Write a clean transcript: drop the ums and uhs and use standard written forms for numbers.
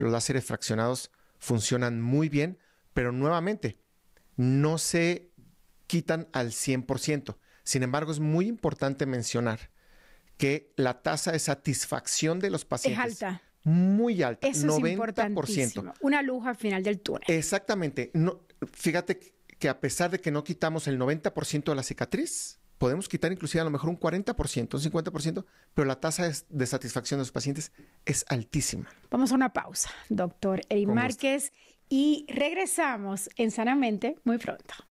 los láseres fraccionados funcionan muy bien, pero nuevamente no se quitan al 100%. Sin embargo, es muy importante mencionar que la tasa de satisfacción de los pacientes es alta. Muy alta, Eso 90%. Es importantísimo. Una luz al final del túnel. Exactamente. No, fíjate que a pesar de que no quitamos el 90% de la cicatriz, podemos quitar inclusive a lo mejor un 40%, un 50%, pero la tasa de satisfacción de los pacientes es altísima. Vamos a una pausa, doctor Eric Márquez, y regresamos en Sanamente muy pronto.